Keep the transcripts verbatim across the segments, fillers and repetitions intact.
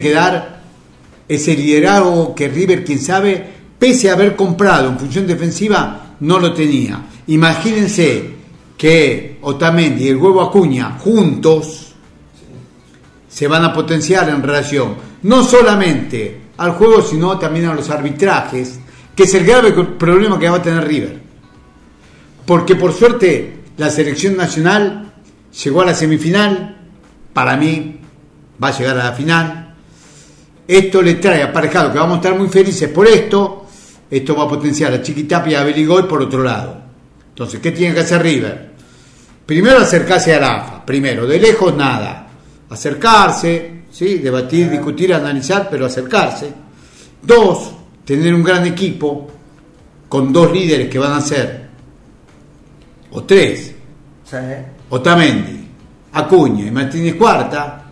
que dar ese liderazgo que River, quién sabe, pese a haber comprado en función defensiva, no lo tenía. Imagínense que Otamendi y el Huevo Acuña juntos se van a potenciar en relación no solamente al juego, sino también a los arbitrajes, que es el grave problema que va a tener River. Porque por suerte la selección nacional llegó a la semifinal, para mí va a llegar a la final. Esto le trae aparejado que vamos a estar muy felices por esto. Esto va a potenciar a Chiquitapia y a Beligoy por otro lado. Entonces, ¿qué tiene que hacer River? Primero acercarse a la A F A, primero, de lejos nada. Acercarse, ¿sí? Debatir, discutir, analizar, pero acercarse. Dos, tener un gran equipo con dos líderes que van a ser, o tres, sí. Otamendi, Acuña y Martínez Cuarta,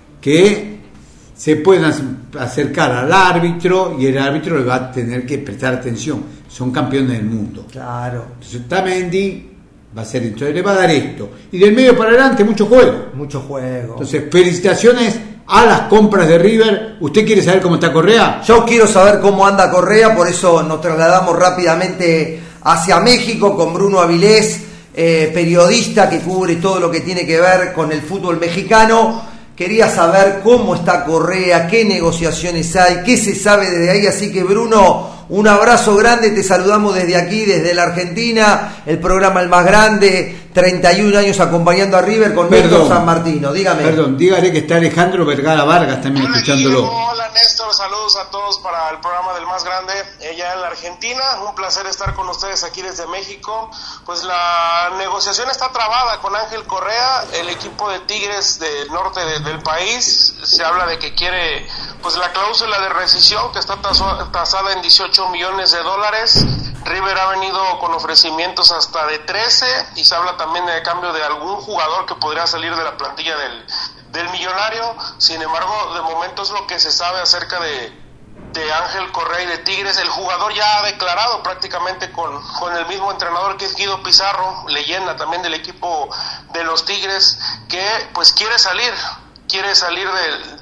que se puedan acercar al árbitro y el árbitro le va a tener que prestar atención. Son campeones del mundo. Claro. Entonces Otamendi va a ser, entonces le va a dar esto. Y del medio para adelante, mucho juego. Mucho juego. Entonces, felicitaciones a las compras de River. ¿Usted quiere saber cómo está Correa? Yo quiero saber cómo anda Correa, por eso nos trasladamos rápidamente hacia México con Bruno Avilés, eh, periodista que cubre todo lo que tiene que ver con el fútbol mexicano. Quería saber cómo está Correa, qué negociaciones hay, qué se sabe desde ahí. Así que, Bruno, un abrazo grande, te saludamos desde aquí, desde la Argentina, el programa El Más Grande, treinta y un años acompañando a River con Néstor San Martino. Dígame. Perdón, dígale que está Alejandro Vergara Vargas también Hola, escuchándolo. Guillermo, hola Néstor, saludos a todos para el programa del Más Grande, ella en la Argentina. Un placer estar con ustedes aquí desde México. Pues la negociación está trabada con Ángel Correa, el equipo de Tigres del norte de, del país. Se habla de que quiere pues la cláusula de rescisión, que está taso, tasada en dieciocho millones de dólares. River ha venido con ofrecimientos hasta de trece, y se habla también de cambio de algún jugador que podría salir de la plantilla del, del Millonario. Sin embargo, de momento es lo que se sabe acerca de, de Ángel Correa y de Tigres. El jugador ya ha declarado prácticamente con, con el mismo entrenador, que es Guido Pizarro, leyenda también del equipo de los Tigres, que pues quiere salir, quiere salir del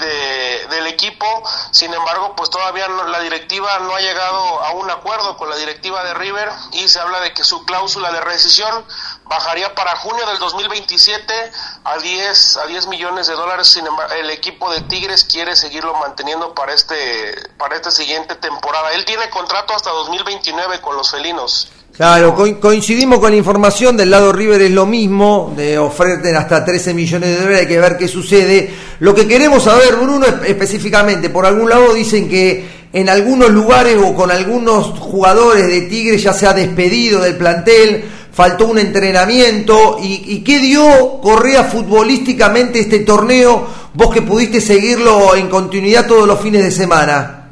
De, del equipo. Sin embargo, pues todavía no, la directiva no ha llegado a un acuerdo con la directiva de River, y se habla de que su cláusula de rescisión bajaría para junio del dos mil veintisiete a diez a diez millones de dólares. Sin embargo, el equipo de Tigres quiere seguirlo manteniendo para este para esta siguiente temporada. Él tiene contrato hasta dos mil veintinueve con los felinos. Claro, co- coincidimos con la información del lado River, es lo mismo, de oferten hasta trece millones de dólares, hay que ver qué sucede. Lo que queremos saber, Bruno, específicamente, por algún lado dicen que en algunos lugares o con algunos jugadores de Tigres ya se ha despedido del plantel, faltó un entrenamiento, y, y ¿qué dio Correa futbolísticamente este torneo, vos que pudiste seguirlo en continuidad todos los fines de semana?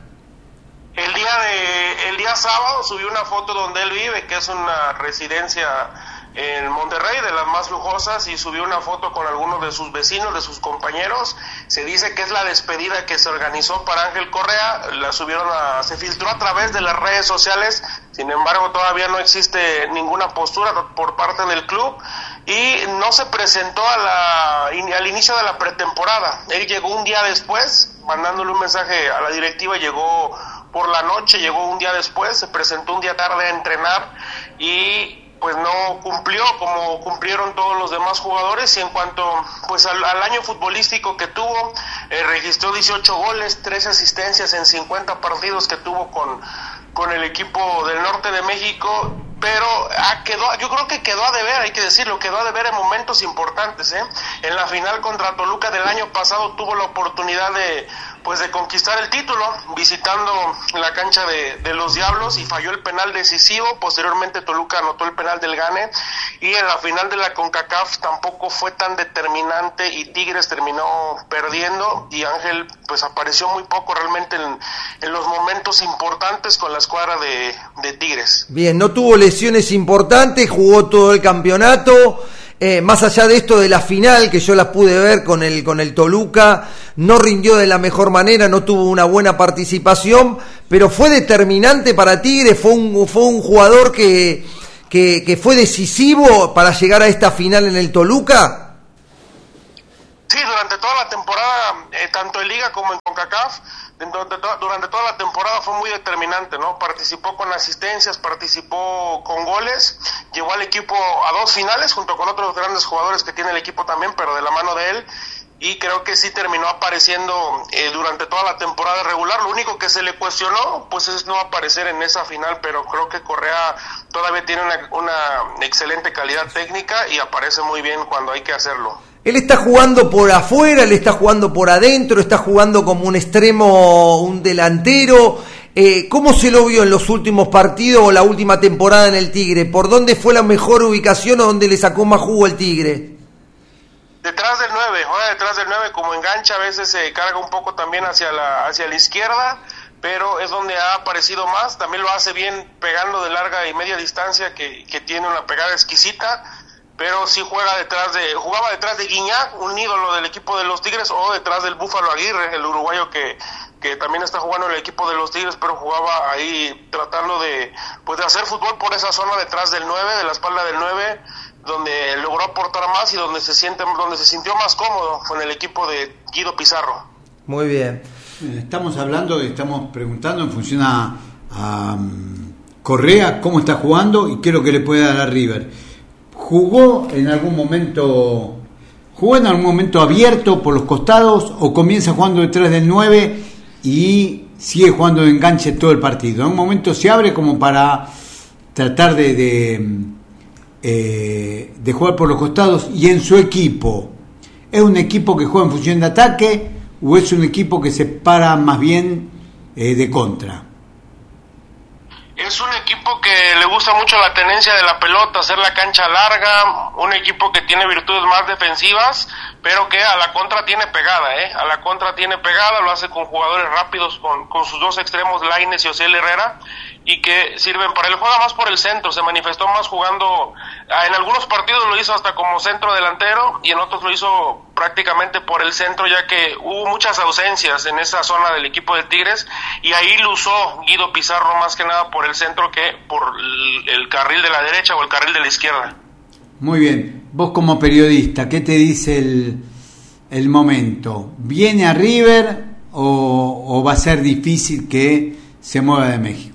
El día de el día sábado subió una foto donde él vive, que es una residencia en Monterrey, de las más lujosas, y subió una foto con algunos de sus vecinos, de sus compañeros. Se dice que es la despedida que se organizó para Ángel Correa. La subieron a, se filtró a través de las redes sociales. Sin embargo, todavía no existe ninguna postura por parte del club, y no se presentó a la, al inicio de la pretemporada. Él llegó un día después, mandándole un mensaje a la directiva. Llegó por la noche, llegó un día después, se presentó un día tarde a entrenar, y pues no cumplió como cumplieron todos los demás jugadores. Y en cuanto pues al, al año futbolístico que tuvo, eh, registró dieciocho goles, trece asistencias en cincuenta partidos que tuvo con, con el equipo del norte de México. Pero ah, quedó, yo creo que quedó a deber, hay que decirlo, quedó a deber en momentos importantes, ¿eh? En la final contra Toluca del año pasado tuvo la oportunidad de pues de conquistar el título visitando la cancha de, de los Diablos, y falló el penal decisivo. Posteriormente Toluca anotó el penal del gane, y en la final de la CONCACAF tampoco fue tan determinante, y Tigres terminó perdiendo, y Ángel pues apareció muy poco realmente en, en los momentos importantes con la escuadra de, de Tigres. Bien, no tuvo lesiones importantes, jugó todo el campeonato. Eh, más allá de esto de la final, que yo la pude ver con el con el Toluca, no rindió de la mejor manera, no tuvo una buena participación, pero fue determinante para Tigres, fue un fue un jugador que, que, que fue decisivo para llegar a esta final en el Toluca. Sí, durante toda la temporada, eh, tanto en Liga como en CONCACAF, durante, to- durante toda la temporada fue muy determinante, ¿no? Participó con asistencias, participó con goles, llevó al equipo a dos finales junto con otros grandes jugadores que tiene el equipo también, pero de la mano de él, y creo que sí terminó apareciendo eh, durante toda la temporada regular. Lo único que se le cuestionó, pues es no aparecer en esa final, pero creo que Correa todavía tiene una, una excelente calidad técnica y aparece muy bien cuando hay que hacerlo. Él está jugando por afuera, él está jugando por adentro, está jugando como un extremo, un delantero. Eh, ¿Cómo se lo vio en los últimos partidos o la última temporada en el Tigre? ¿Por dónde fue la mejor ubicación o dónde le sacó más jugo el Tigre? Detrás del nueve, juega detrás del nueve como engancha, a veces se carga un poco también hacia la, hacia la izquierda, pero es donde ha aparecido más. También lo hace bien pegando de larga y media distancia, que, que tiene una pegada exquisita. Pero sí juega detrás de, jugaba detrás de Guiñac, un ídolo del equipo de los Tigres, o detrás del Búfalo Aguirre, el uruguayo que, que también está jugando en el equipo de los Tigres, pero jugaba ahí tratando de, pues de hacer fútbol por esa zona detrás del nueve, de la espalda del nueve, donde logró aportar más y donde se siente, donde se sintió más cómodo con el equipo de Guido Pizarro. Muy bien. Estamos hablando, estamos preguntando en función a, a um, Correa cómo está jugando y qué es lo que le puede dar a River. ¿Jugó en algún momento jugó en algún momento abierto por los costados o comienza jugando detrás del nueve y sigue jugando de enganche todo el partido? En un momento se abre como para tratar de de, eh, de jugar por los costados. Y en su equipo, ¿es un equipo que juega en función de ataque o es un equipo que se para más bien eh, de contra? Es un equipo que le gusta mucho la tenencia de la pelota, hacer la cancha larga, un equipo que tiene virtudes más defensivas, pero que a la contra tiene pegada, ¿eh? A la contra tiene pegada, lo hace con jugadores rápidos, con, con sus dos extremos, Lainez y Osiel Herrera, y que sirven para él. Juega más por el centro, se manifestó más jugando, en algunos partidos lo hizo hasta como centro delantero, y en otros lo hizo prácticamente por el centro, ya que hubo muchas ausencias en esa zona del equipo de Tigres, y ahí lo usó Guido Pizarro más que nada por el centro que por el, el carril de la derecha o el carril de la izquierda. Muy bien, vos como periodista, ¿qué te dice el, el momento? ¿Viene a River o, o va a ser difícil que se mueva de México?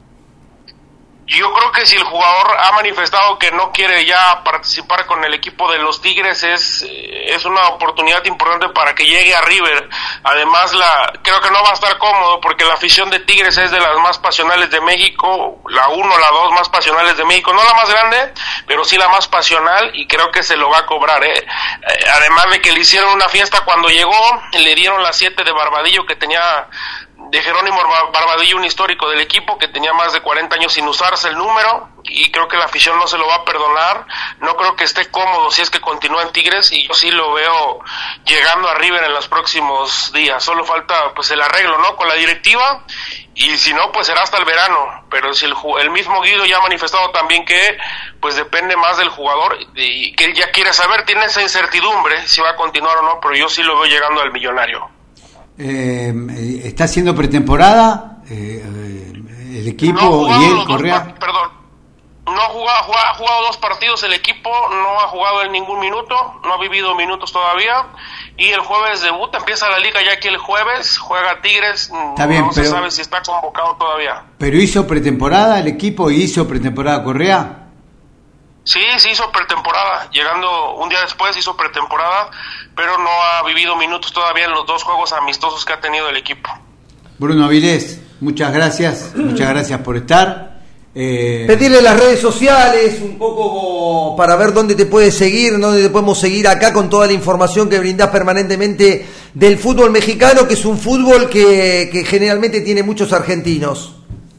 Yo creo que si el jugador ha manifestado que no quiere ya participar con el equipo de los Tigres, es es una oportunidad importante para que llegue a River. Además, la creo que no va a estar cómodo porque la afición de Tigres es de las más pasionales de México, la uno, la dos más pasionales de México, no la más grande, pero sí la más pasional, y creo que se lo va a cobrar, ¿eh? Además de que le hicieron una fiesta cuando llegó, le dieron las siete de Barbadillo, que tenía de Jerónimo Barbadillo, un histórico del equipo que tenía más de cuarenta años sin usarse el número, y creo que la afición no se lo va a perdonar. No creo que esté cómodo si es que continúa en Tigres, y yo sí lo veo llegando a River en los próximos días. Solo falta pues el arreglo, ¿no?, con la directiva, y si no, pues será hasta el verano. Pero si el, el mismo Guido ya ha manifestado también que pues depende más del jugador, y que él ya quiere saber, tiene esa incertidumbre si va a continuar o no, pero yo sí lo veo llegando al millonario. Eh, ¿Está haciendo pretemporada eh, el equipo no y él, Correa? Dos, perdón, no ha jugado, ha jugado dos partidos el equipo, no ha jugado en ningún minuto, no ha vivido minutos todavía, y el jueves debuta, empieza la liga ya aquí el jueves, juega Tigres, está bien, no pero, se sabe si está convocado todavía. ¿Pero hizo pretemporada el equipo y hizo pretemporada Correa? Sí, sí hizo pretemporada, llegando un día después hizo pretemporada, pero no ha vivido minutos todavía en los dos juegos amistosos que ha tenido el equipo. Bruno Avilés, muchas gracias, muchas gracias por estar. Eh... Pedirle las redes sociales un poco para ver dónde te puedes seguir, dónde te podemos seguir acá con toda la información que brindás permanentemente del fútbol mexicano, que es un fútbol que, que generalmente tiene muchos argentinos.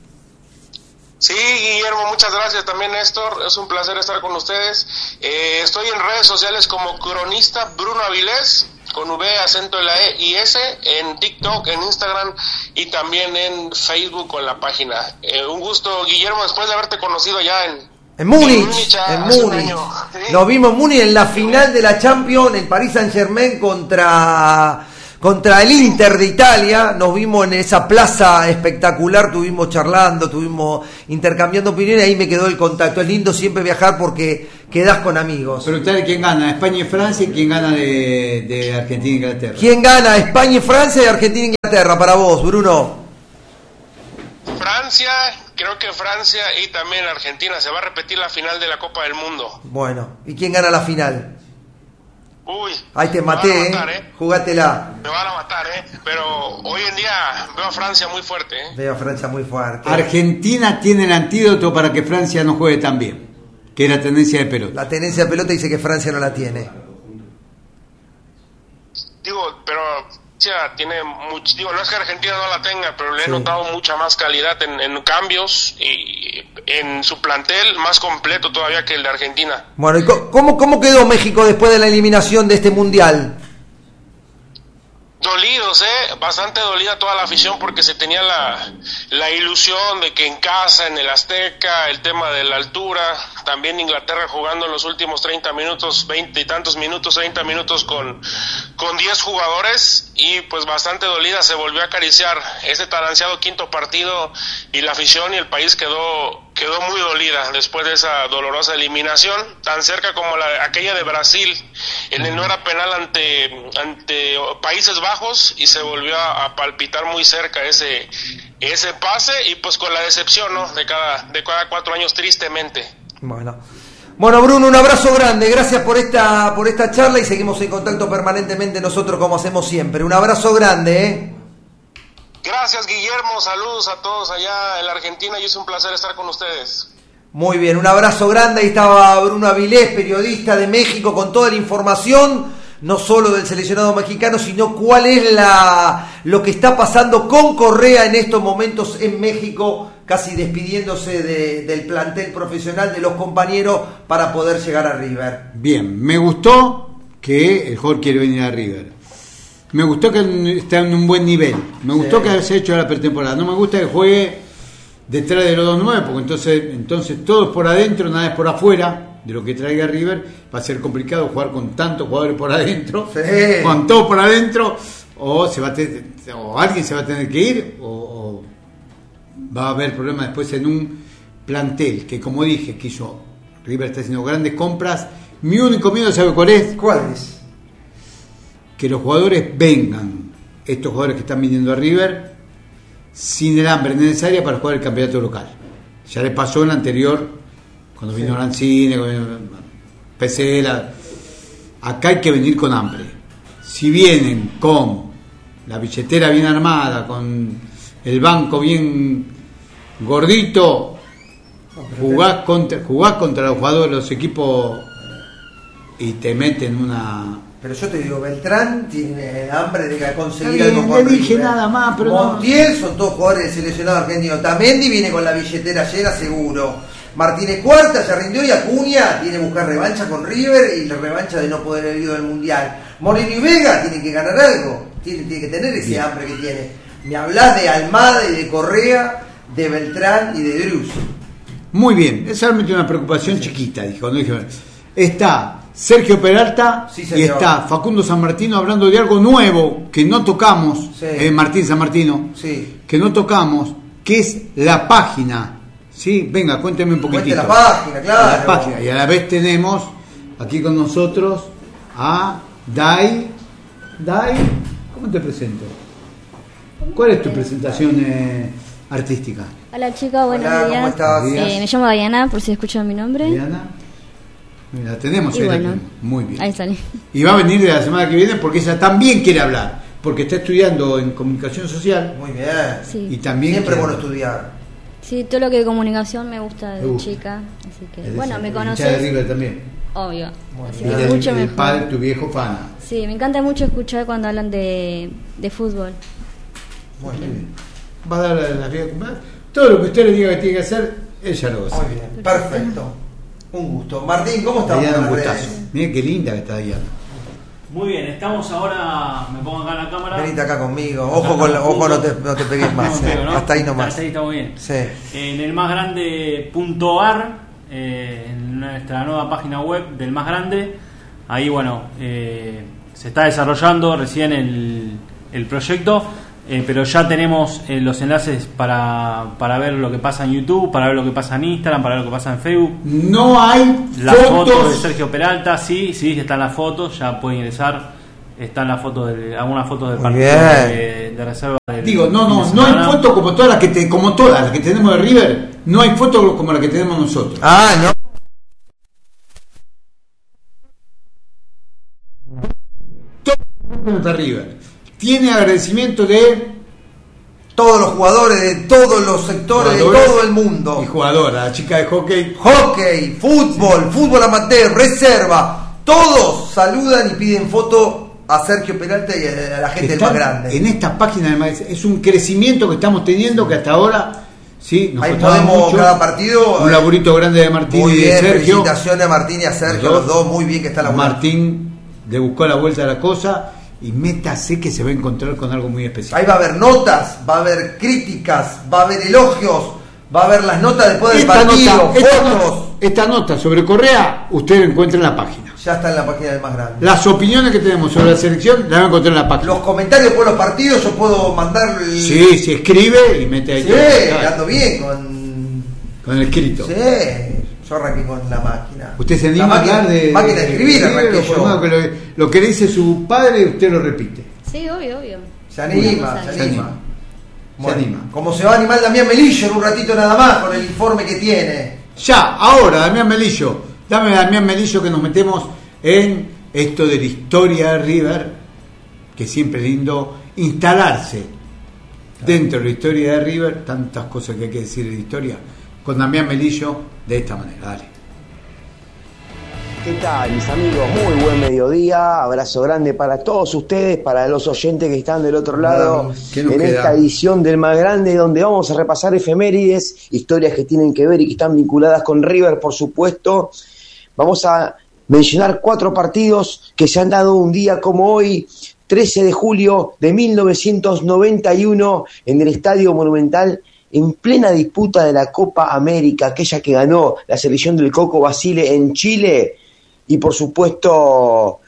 Sí, Guillermo, muchas gracias también, Néstor, es un placer estar con ustedes. Eh, estoy en redes sociales como cronista Bruno Avilés, con V, acento en la E y S, en TikTok, en Instagram y también en Facebook con la página. Eh, un gusto, Guillermo, después de haberte conocido ya en... En Múnich, en Múnich. ¿Sí? Nos vimos en Múnich en la final de la Champions, el Paris Saint-Germain contra... contra el Inter de Italia. Nos vimos en esa plaza espectacular, estuvimos charlando, estuvimos intercambiando opiniones, ahí me quedó el contacto. Es lindo siempre viajar porque quedás con amigos. Preguntarle quién gana, España y Francia, y quién gana de, de Argentina e Inglaterra. ¿Quién gana? España y Francia y Argentina e Inglaterra para vos, Bruno. Francia, creo que Francia y también Argentina. Se va a repetir la final de la Copa del Mundo. Bueno, ¿y quién gana la final? Uy, ahí te maté, me van a matar, eh. eh. Jugátela. Me van a matar, eh. Pero hoy en día veo a Francia muy fuerte, eh. Veo a Francia muy fuerte. Argentina tiene el antídoto para que Francia no juegue tan bien, que es la tendencia de pelota. La tendencia de pelota dice que Francia no la tiene. Digo, pero Francia tiene mucho, digo, no es que Argentina no la tenga, pero le he Sí. notado mucha más calidad en, en cambios y en su plantel, más completo todavía que el de Argentina. Bueno, ¿y cómo, cómo quedó México después de la eliminación de este mundial? Dolidos, eh, bastante dolida toda la afición porque se tenía la, la ilusión de que en casa, en el Azteca, el tema de la altura, también Inglaterra jugando en los últimos treinta minutos, veinte y tantos minutos, treinta minutos con, con diez jugadores, y pues bastante dolida, se volvió a acariciar ese tan ansiado quinto partido y la afición y el país quedó quedó muy dolida después de esa dolorosa eliminación, tan cerca como la, aquella de Brasil, en el no era penal ante, ante Países Bajos, y se volvió a, a palpitar muy cerca ese, ese pase, y pues con la decepción, ¿no?, de cada, de cada cuatro años, tristemente. Bueno. Bueno, Bruno, un abrazo grande, gracias por esta, por esta charla, y seguimos en contacto permanentemente nosotros como hacemos siempre. Un abrazo grande, ¿eh? Gracias, Guillermo, saludos a todos allá en la Argentina, y es un placer estar con ustedes. Muy bien, un abrazo grande. Ahí estaba Bruno Avilés, periodista de México, con toda la información, no solo del seleccionado mexicano, sino cuál es la lo que está pasando con Correa en estos momentos en México, casi despidiéndose de, del plantel profesional, de los compañeros, para poder llegar a River. Bien, me gustó que el jugador quiere venir a River. Me gustó que está en un buen nivel. Me gustó sí. que haya hecho la pretemporada. No me gusta que juegue detrás de los dos nueve, porque entonces, entonces todo es por adentro, nada es por afuera de lo que traiga River. Va a ser complicado jugar con tantos jugadores por adentro, sí. con todo por adentro, o se va a tener, o alguien se va a tener que ir, o, o va a haber problemas después en un plantel que, como dije, que hizo River, está haciendo grandes compras. Mi único miedo, ¿sabe cuál es? ¿Cuál es? Que los jugadores vengan, estos jugadores que están viniendo a River, sin el hambre necesaria para jugar el campeonato local. Ya le pasó en la anterior, cuando vino sí. Arancine, Pesela. Acá hay que venir con hambre. Si vienen con la billetera bien armada, con el banco bien gordito, jugás contra, jugás contra los jugadores, los equipos, y te meten una... Pero yo te digo, Beltrán tiene hambre de conseguir bien, algo con no dije River. nada más, pero Montiel no. son todos jugadores del seleccionado argentino. Tamendi viene con la billetera llena seguro. Martínez Cuarta ya rindió, y Acuña tiene que buscar revancha con River, y la revancha de no poder haber ido al Mundial. Moreno y Vega tienen que ganar algo, tiene, tiene que tener ese bien. hambre que tiene. Me hablás de Almada y de Correa, de Beltrán y de Drus. Muy bien, es realmente una preocupación sí. chiquita, dijo. No dije, está Sergio Peralta sí, y está Facundo San Martino hablando de algo nuevo que no tocamos, sí. eh, Martín San Martino, sí. que no tocamos, que es la página. Sí, venga, cuénteme un poquitito. Cuente la página, claro. La página. Y a la vez tenemos aquí con nosotros a Dai. Dai, ¿cómo te presento? ¿Cuál es tu presentación eh, artística? Hola chicos, buenos Hola, días. ¿cómo estás? Eh, me llamo Diana, por si escuchan mi nombre. Diana. Mira, la tenemos y ahí. Bueno, muy bien. Ahí sale. Y va a venir de la semana que viene porque ella también quiere hablar, porque está estudiando en comunicación social. Muy bien. Sí. Y también siempre quiere... bueno estudiar. Sí, todo lo que es comunicación me gusta de Uf. chica, así que Es bueno, decir, me hincha conoces. de River también. Obvio. Muy Así bien. que Y mucho el, el mejor. padre, tu viejo fana. Sí, me encanta mucho escuchar cuando hablan de, de fútbol. Muy bien. Va a dar la, la, la, todo lo que usted le diga que tiene que hacer, ella lo hace. Muy bien, perfecto. Un gusto. Martín, ¿cómo estamos? Diana, un gustazo. Miren qué linda que está Diana. Muy bien, estamos ahora, me pongo acá en la cámara. Venite acá conmigo, ojo, con la, ojo no, te, no te pegues más, no eh. pego, ¿no? Hasta ahí nomás. Hasta ahí está muy bien. Sí. En el más grande punto ar, eh, en nuestra nueva página web del Más Grande, ahí bueno, eh, se está desarrollando recién el, el proyecto. Eh, pero ya tenemos eh, los enlaces para, para ver lo que pasa en YouTube, para ver lo que pasa en Instagram, para ver lo que pasa en Facebook. No hay las fotos. fotos de Sergio Peralta, sí, sí, están las fotos, ya pueden ingresar. Están las fotos de algunas fotos del partido de, de reserva. Del, Digo, no, no, no hay fotos como todas las que te, como todas las que tenemos de River, no hay fotos como las que tenemos nosotros. Ah, no. Todo de River tiene agradecimiento de todos los jugadores de todos los sectores jugadores, de todo el mundo. Y jugadora, la chica de hockey. Hockey, fútbol, fútbol amateur, reserva. Todos saludan y piden foto a Sergio Peralta y a la gente del más grande. En esta página es un crecimiento que estamos teniendo que hasta ahora sí, nos ahí podemos mucho. Cada partido. Un laburito grande de Martín muy y de bien, Sergio. Felicitaciones a Martín y a Sergio, los dos, los dos muy bien que está la Martín le buscó la vuelta a la cosa. Y métase que se va a encontrar con algo muy especial. Ahí va a haber notas, va a haber críticas, va a haber elogios, va a haber las notas después del esta partido, nota, fotos. Esta nota, esta nota sobre Correa, usted la encuentra en la página. Ya está en la página del más grande. Las opiniones que tenemos sobre la selección la van a encontrar en la página. Los comentarios por los partidos yo puedo mandar. El... Sí, se escribe y mete ahí. Sí, ando bien con. Con el escrito. Sí. Yo arranqué con la máquina. ¿Usted se anima la máquina, a hablar de, máquina de escribir? Arranqué yo. Que lo, lo que le dice su padre, usted lo repite. Sí, obvio, obvio. Se anima, se, se anima. anima. Bueno, se anima. Como se va a animar Damián Melillo en un ratito nada más con el informe que tiene. Ya, ahora, Damián Melillo. Dame a Damián Melillo que nos metemos en esto de la historia de River, que siempre es lindo instalarse dentro de la historia de River, tantas cosas que hay que decir de la historia. Con Damián Melillo de esta manera, dale. ¿Qué tal, mis amigos? Muy buen mediodía, abrazo grande para todos ustedes, para los oyentes que están del otro lado en queda? Esta edición del Más Grande, donde vamos a repasar efemérides, historias que tienen que ver y que están vinculadas con River, por supuesto. Vamos a mencionar cuatro partidos que se han dado un día como hoy, trece de julio de mil novecientos noventa y uno, en el Estadio Monumental, en plena disputa de la Copa América, aquella que ganó la selección del Coco Basile en Chile, y por supuesto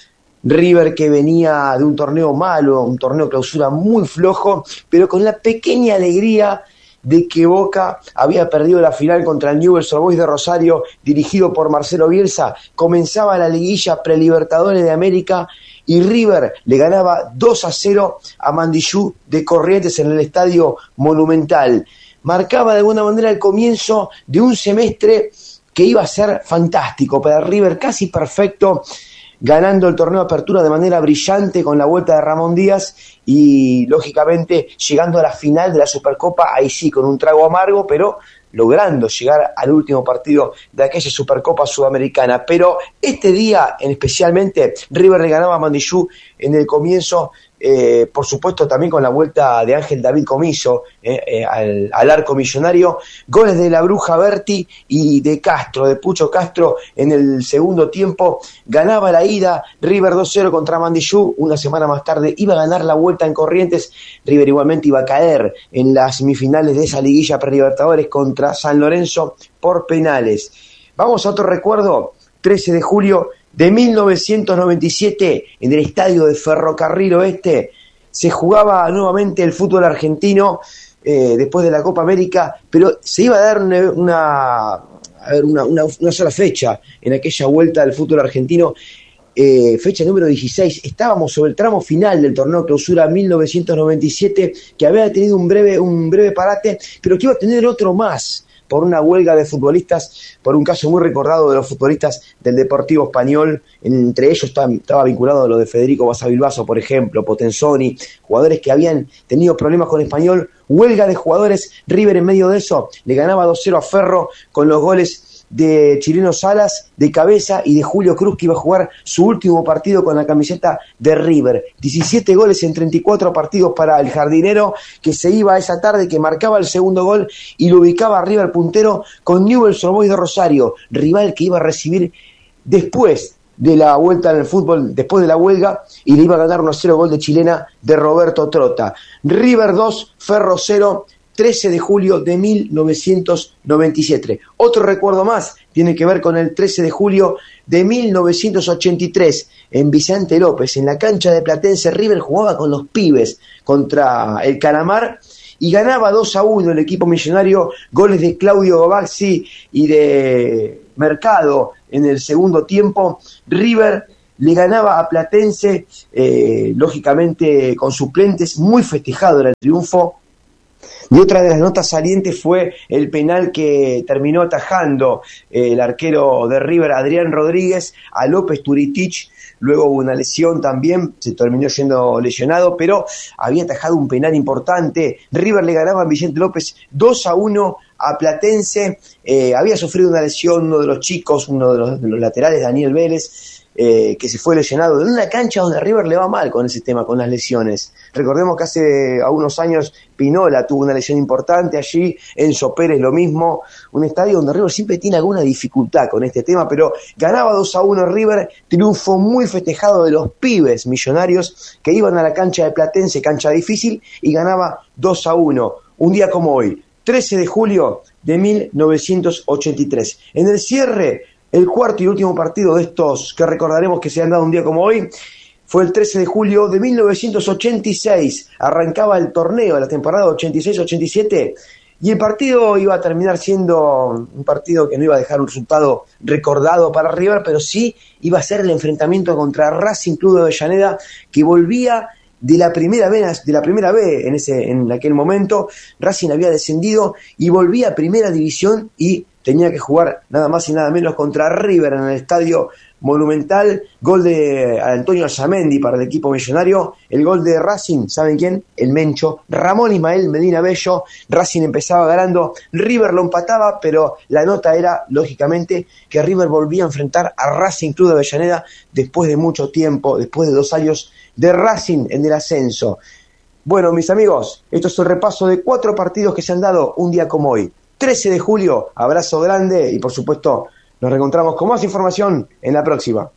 River, que venía de un torneo malo, un torneo clausura muy flojo, pero con la pequeña alegría de que Boca había perdido la final contra el Newell's Old Boys de Rosario, dirigido por Marcelo Bielsa. Comenzaba la liguilla prelibertadores de América y River le ganaba dos a cero a Mandillú de Corrientes en el Estadio Monumental. Marcaba de alguna manera el comienzo de un semestre que iba a ser fantástico para River, casi perfecto, ganando el torneo de apertura de manera brillante con la vuelta de Ramón Díaz y, lógicamente, llegando a la final de la Supercopa, ahí sí, con un trago amargo, pero logrando llegar al último partido de aquella Supercopa Sudamericana. Pero este día, en especialmente, River le ganaba a Mandillú en el comienzo, eh, por supuesto también con la vuelta de Ángel David Comiso eh, eh, al, al arco millonario, goles de la Bruja Berti y de Castro, de Pucho Castro en el segundo tiempo. Ganaba la ida River dos cero contra Mandillú. Una semana más tarde iba a ganar la vuelta en Corrientes. River igualmente iba a caer en las semifinales de esa liguilla pre-Libertadores contra San Lorenzo por penales. Vamos a otro recuerdo, trece de julio de mil novecientos noventa y siete, en el estadio de Ferrocarril Oeste, se jugaba nuevamente el fútbol argentino eh, después de la Copa América, pero se iba a dar una, una, a ver, una, una, una sola fecha en aquella vuelta del fútbol argentino, eh, fecha número dieciséis. Estábamos sobre el tramo final del torneo Clausura mil novecientos noventa y siete, que había tenido un breve, un breve parate, pero que iba a tener otro más, por una huelga de futbolistas, por un caso muy recordado de los futbolistas del Deportivo Español. Entre ellos estaba, estaba vinculado a lo de Federico Basavilbaso, por ejemplo, Potenzoni, jugadores que habían tenido problemas con Español, huelga de jugadores. River, en medio de eso, le ganaba dos cero a Ferro con los goles de Chileno Salas de cabeza y de Julio Cruz, que iba a jugar su último partido con la camiseta de River. diecisiete goles en treinta y cuatro partidos para el jardinero, que se iba esa tarde, que marcaba el segundo gol y lo ubicaba arriba al puntero con Newell's Old Boys de Rosario, rival que iba a recibir después de la vuelta en el fútbol, después de la huelga, y le iba a ganar uno a cero, gol de chilena de Roberto Trota. River dos, Ferro cero. trece de julio de mil novecientos noventa y siete. Otro recuerdo más tiene que ver con el trece de julio de mil novecientos ochenta y tres, en Vicente López, en la cancha de Platense. River jugaba con los pibes contra el Calamar y ganaba dos a uno el equipo millonario, goles de Claudio Gobazzi y de Mercado en el segundo tiempo. River le ganaba a Platense, eh, lógicamente con suplentes, muy festejado era el triunfo. Y otra de las notas salientes fue el penal que terminó atajando eh, el arquero de River, Adrián Rodríguez, a López Turitich. Luego hubo una lesión también, se terminó yendo lesionado, pero había atajado un penal importante. River le ganaba a Vicente López dos a uno a Platense. Eh, había sufrido una lesión uno de los chicos, uno de los, de los laterales, Daniel Vélez, Eh, que se fue lesionado en una cancha donde a River le va mal con ese tema, con las lesiones. Recordemos que hace a unos años Pinola tuvo una lesión importante allí, Enzo Pérez lo mismo, un estadio donde River siempre tiene alguna dificultad con este tema, pero ganaba dos a uno River, triunfo muy festejado de los pibes millonarios que iban a la cancha de Platense, cancha difícil, y ganaba dos a uno, un día como hoy, trece de julio de mil novecientos ochenta y tres. En el cierre, el cuarto y último partido de estos que recordaremos que se han dado un día como hoy fue el trece de julio de mil novecientos ochenta y seis. Arrancaba el torneo de la temporada ochenta y seis ochenta y siete y el partido iba a terminar siendo un partido que no iba a dejar un resultado recordado para River, pero sí iba a ser el enfrentamiento contra Racing Club de Avellaneda, que volvía de la primera vez, de la primera vez en ese en aquel momento. Racing había descendido y volvía a primera división y tenía que jugar nada más y nada menos contra River en el Estadio Monumental. Gol de Antonio Alzamendi para el equipo millonario. El gol de Racing, ¿saben quién? El Mencho, Ramón Ismael Medina Bello. Racing empezaba ganando, River lo empataba, pero la nota era, lógicamente, que River volvía a enfrentar a Racing Club de Avellaneda después de mucho tiempo, después de dos años de Racing en el ascenso. Bueno, mis amigos, esto es el repaso de cuatro partidos que se han dado un día como hoy. trece de julio, abrazo grande y por supuesto nos reencontramos con más información en la próxima.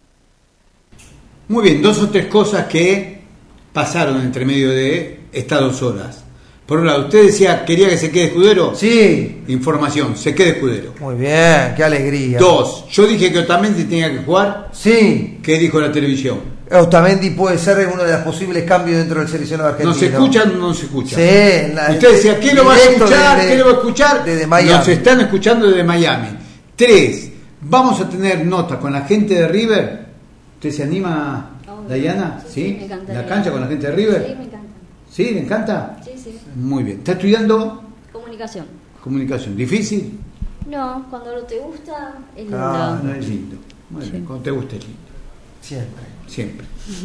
Muy bien, dos o tres cosas que pasaron entre medio de estas dos horas. Por un lado, usted decía, ¿quería que se quede Escudero? Sí. Información, se quede Escudero. Muy bien, qué alegría. Dos, yo dije que Otamendi tenía que jugar. Sí. ¿Qué dijo la televisión? Otamendi puede ser uno de los posibles cambios dentro del seleccionado argentino. ¿No se escuchan o no se escucha? Sí. La, usted decía, ¿quién lo va a escuchar? Desde, ¿Quién lo va a escuchar? Desde Miami. Nos están escuchando desde Miami. Tres, vamos a tener nota con la gente de River. ¿Usted se anima, oh, Dayana? Sí, sí, me encanta. ¿La cancha con la gente de River? Sí, me encanta. ¿Sí? ¿Le encanta? Sí, sí. Muy bien. ¿Está estudiando? Comunicación. Comunicación. ¿Difícil? No, cuando no te gusta es lindo. Ah, no es lindo. Muy bien, sí. Cuando te gusta es lindo. Siempre. Siempre.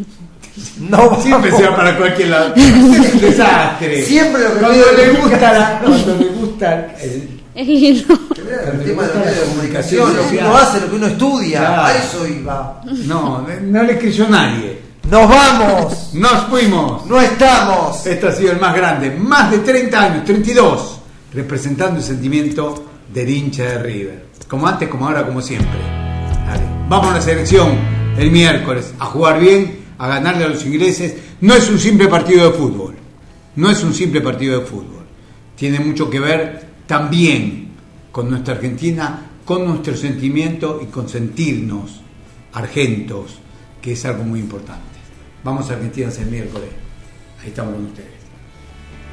No, siempre se va para cualquier lado. Es un desastre. Siempre lo que cuando le gusta la, cuando le gusta el, es lindo. El tema de la comunicación, lo que uno hace, lo que uno estudia, claro. A eso iba. No, no le escribió nadie. Nos vamos. Nos fuimos. No estamos. Este ha sido el más grande, más de treinta años, treinta y dos, representando el sentimiento del hincha de River. Como antes, como ahora, como siempre. Dale. Vamos a la selección el miércoles a jugar bien, a ganarle a los ingleses. No es un simple partido de fútbol. No es un simple partido de fútbol. Tiene mucho que ver también con nuestra Argentina, con nuestro sentimiento y con sentirnos argentos, que es algo muy importante. Vamos a Argentina el miércoles. Ahí estamos con ustedes.